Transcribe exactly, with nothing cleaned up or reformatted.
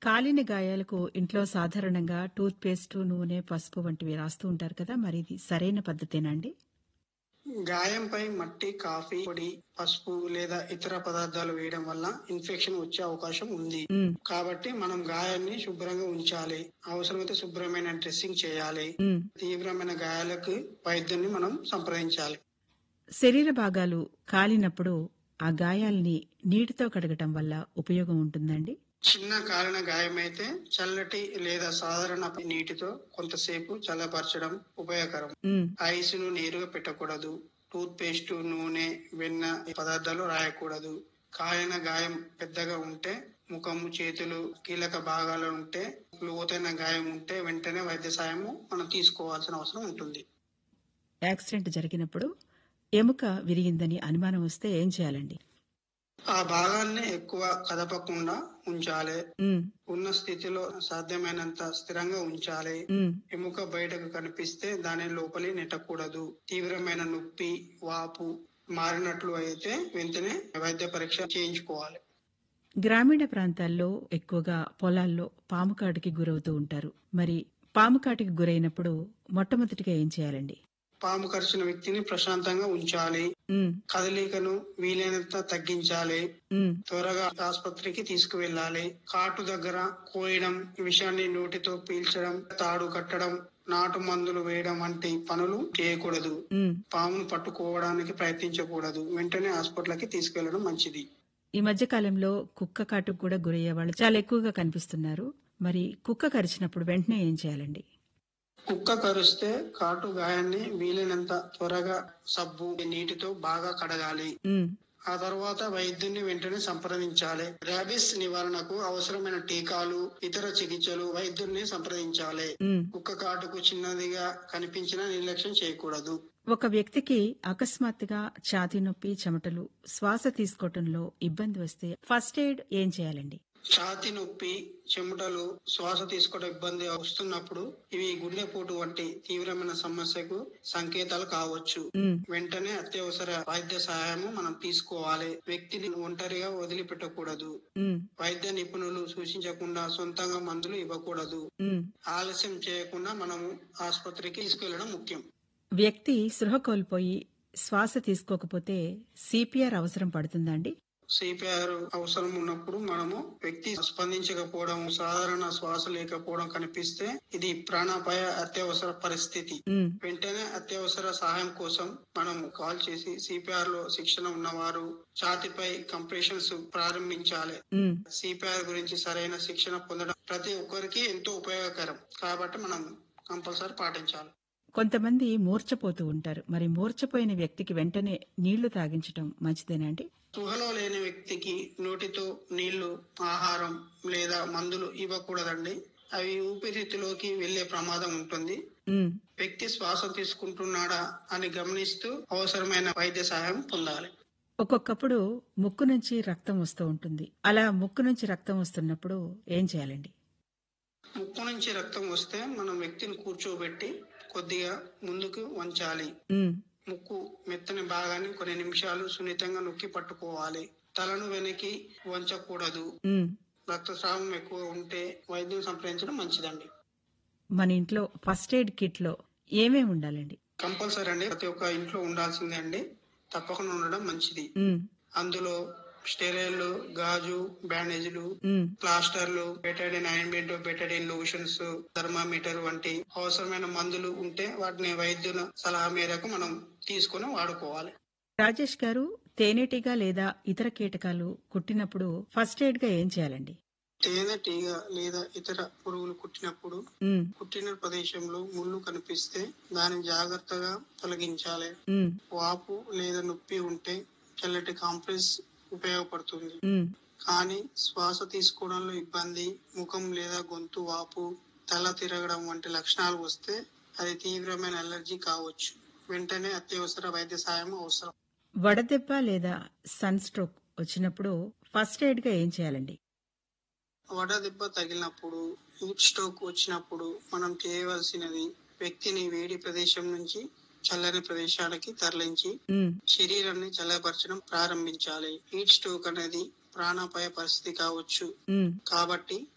కాలిన గాయాలకు ఇంట్లో సాధారణంగా టూత్ పేస్ట్, నూనె, పసుపు వంటివి రాస్తూ ఉంటారు కదా, మరి ఇది సరైన పద్ధతేనా అండి? గాయంపై మట్టి, కాఫీ పొడి, పసుపు లేదా ఇతర పదార్థాలు వేయడం వల్ల ఇన్ఫెక్షన్ వచ్చే అవకాశం ఉంది. ఉమ్, కాబట్టి మనం గాయాన్ని శుభ్రంగా ఉంచాలి. అవసరమైతే శుభ్రమైన డ్రెస్సింగ్ చేయాలి. ఉమ్. తీవ్రమైన గాయాలకు వైద్యుని మనం సంప్రదించాలి. శరీర భాగాలు కాలినప్పుడు ఆ గాయాల్ని నీటితో కడగటం వల్ల ఉపయోగం ఉంటుందండి? చిన్న కాలిన గాయమైతే చల్లటి లేదా సాధారణ నీటితో కొంతసేపు చల్లపరచడం ఉపయోగకరం. ఉమ్, ఐస్ను నేరుగా పెట్టకూడదు. టూత్ పేస్ట్, నూనె, వెన్న పదార్థాలు రాయకూడదు. కాలిన గాయం పెద్దగా ఉంటే, ముఖము, చేతులు, కీలక భాగాలు ఉంటే, లోతైన గాయం ఉంటే వెంటనే వైద్య సాయము మనం తీసుకోవాల్సిన అవసరం ఉంటుంది. యాక్సిడెంట్ జరిగినప్పుడు ఎముక విరిగిందని అనుమానం వస్తే ఏం చేయాలండి? ఆ భాగాన్ని ఎక్కువ కదపకుండా ఉంచాలి. ఉమ్, ఉన్న స్థితిలో సాధ్యమైనంత స్థిరంగా ఉంచాలి. ఉమ్. ఎముక బయటకు కనిపిస్తే దాని లోపలి నెట్టకూడదు. తీవ్రమైన నొప్పి, వాపు మారినట్లు అయితే వెంటనే వైద్య పరీక్ష చేయించుకోవాలి. గ్రామీణ ప్రాంతాల్లో ఎక్కువగా పొలాల్లో పాము కాటుకి గురవుతూ ఉంటారు. మరి పాము కాటుకి గురైనప్పుడు మొట్టమొదటిగా ఏం చేయాలండి? పాము కరిచిన వ్యక్తిని ప్రశాంతంగా ఉంచాలి. ఉమ్, కదలికను వీలైనంత తగ్గించాలి. ఉమ్, త్వరగా ఆసుపత్రికి తీసుకువెళ్ళాలి. కాటు దగ్గర కోయడం, విషాన్ని నోటితో పీల్చడం, తాడు కట్టడం, నాటు మందులు వేయడం వంటి పనులు చేయకూడదు. ఉమ్. పామును పట్టుకోవడానికి ప్రయత్నించకూడదు. వెంటనే హాస్పిటల్కి తీసుకెళ్లడం మంచిది. ఈ మధ్య కాలంలో కుక్క కాటుకు కూడా గురయ్యే వాళ్ళు చాలా ఎక్కువగా కనిపిస్తున్నారు. మరి కుక్క కరిచినప్పుడు వెంటనే ఏం చేయాలండి? కుక్క కరిస్తే కాటు గాయాన్ని వీలైనంత త్వరగా సబ్బు, నీటితో బాగా కడగాలి. ఉమ్, ఆ తర్వాత వైద్యుని వెంటనే సంప్రదించాలి. ర్యాబిస్ నివారణకు అవసరమైన టీకాలు, ఇతర చికిత్సలు వైద్యుల్ని సంప్రదించాలి. ఉమ్. కుక్క కాటుకు చిన్నదిగా కనిపించినా నిర్లక్ష్యం చేయకూడదు. ఒక వ్యక్తికి అకస్మాత్తుగా ఛాతీ నొప్పి, చెమటలు, శ్వాస తీసుకోవటంలో ఇబ్బంది వస్తే ఫస్ట్ ఎయిడ్ ఏం చేయాలండి? ఛాతీ నొప్పి, చెమటలు, శ్వాస తీసుకోవడం ఇబ్బంది వస్తున్నప్పుడు ఇవి గుండెపోటు వంటి తీవ్రమైన సమస్యకు సంకేతాలు కావచ్చు. ఉమ్, వెంటనే అత్యవసర వైద్య సహాయము మనం తీసుకోవాలి. వ్యక్తిని ఒంటరిగా వదిలిపెట్టకూడదు. ఉమ్, వైద్య నిపుణులు సూచించకుండా సొంతంగా మందులు ఇవ్వకూడదు. ఉమ్. ఆలస్యం చేయకుండా మనము ఆసుపత్రికి తీసుకెళ్లడం ముఖ్యం. వ్యక్తి స్పృహ కోల్పోయి శ్వాస తీసుకోకపోతే సిపిఆర్ అవసరం పడుతుందండి? సిపిఆర్ అవసరం ఉన్నప్పుడు మనము వ్యక్తి స్పందించకపోవడం, సాధారణ శ్వాస లేకపోవడం కనిపిస్తే ఇది ప్రాణాపాయ అత్యవసర పరిస్థితి. ఉమ్, వెంటనే అత్యవసర సహాయం కోసం మనం కాల్ చేసి సిపిఆర్ లో శిక్షణ ఉన్నవారు ఛాతీపై కంప్రెషన్స్ ప్రారంభించాలి. ఉమ్. సిపిఆర్ గురించి సరైన శిక్షణ పొందడం ప్రతి ఒక్కరికి ఎంతో ఉపయోగకరం. కాబట్టి మనం కంపల్సరీ పాటించాలి. కొంతమంది మూర్ఛపోతూ ఉంటారు. మరి మూర్ఛపోయిన వ్యక్తికి వెంటనే నీళ్లు తాగించడం మంచిదేనండి? స్పృహలో లేని వ్యక్తికి నోటితో నీళ్లు, ఆహారం లేదా మందులు ఇవ్వకూడదండి. అవి ఊపిరితిత్తులోకి వెళ్లే ప్రమాదం ఉంటుంది. ఉమ్. వ్యక్తి శ్వాస తీసుకుంటున్నాడా అని గమనిస్తూ అవసరమైన వైద్య సహాయం పొందాలి. ఒక్కొక్కప్పుడు ముక్కు నుంచి రక్తం వస్తూ ఉంటుంది. అలా ముక్కు నుంచి రక్తం వస్తున్నప్పుడు ఏం చేయాలండి? ముక్కు నుంచి రక్తం వస్తే మనం వ్యక్తిని కూర్చోబెట్టి కొద్దిగా ముందుకు వంచాలి. ఉమ్, ముక్కు మెత్తని భాగాన్ని కొన్ని నిమిషాలు సున్నితంగా నొక్కి పట్టుకోవాలి. తలను వెనక్కి వంచకూడదు. ఉమ్. రక్తస్రావం ఎక్కువ ఉంటే వైద్యుని సంప్రదించడం మంచిదండి. మన ఇంట్లో ఫస్ట్ ఎయిడ్ కిట్ లో ఏమేమి ఉండాలండి? కంపల్సరీ అండి, ప్రతి ఒక్క ఇంట్లో ఉండాల్సిందే అండి. తప్పకుండా ఉండడం మంచిది. ఉమ్, అందులో స్టెరైల్, గాజు, బ్యాండేజ్లు, ఉమ్, ప్లాస్టర్లు, Betadine ointment, Betadine lotions, thermometer వంటి అవసరమైన మందులు ఉంటే వాటిని వైద్యుల సలహా మేరకు మనం తీసుకుని వాడుకోవాలి. రాజేష్ గారు, తేనెటీగ లేదా ఇతర కీటకాలు కుట్టినప్పుడు ఫస్ట్ ఎయిడ్ గా ఏం చేయాలండి? తేనెటీగ లేదా ఇతర పురుగులు కుట్టినప్పుడు ఉమ్, కుట్టిన ప్రదేశంలో ముళ్ళు కనిపిస్తే దాన్ని జాగ్రత్తగా తొలగించాలి. ఉమ్, వాపు లేదా నొప్పి ఉంటే చల్లటి కాంప్రెస్ ఉపయోగపడుతుంది. ఉమ్. కానీ శ్వాస తీసుకోవడంలో ఇబ్బంది, ముఖం లేదా గొంతు వాపు, తల తిరగడం వంటి లక్షణాలు వస్తే అది తీవ్రమైన అలర్జీ కావచ్చు. వెంటనే అత్యవసర వైద్య సాయం అవసరం. వడదెబ్బ లేదా సన్ స్ట్రోక్ వచ్చినప్పుడు ఫస్ట్ ఎయిడ్ గా ఏం చేయాలండి? వడదెబ్బ తగిలినప్పుడు, హీట్ స్ట్రోక్ వచ్చినప్పుడు మనం చేయవలసినది వ్యక్తిని వేడి ప్రదేశం నుంచి చల్లని ప్రదేశానికి తరలించి ఉమ్, శరీరాన్ని చల్లబరచడం ప్రారంభించాలి. హీట్ స్ట్రోక్ అనేది ప్రాణాపాయ పరిస్థితి కావచ్చు. ఉమ్, కాబట్టి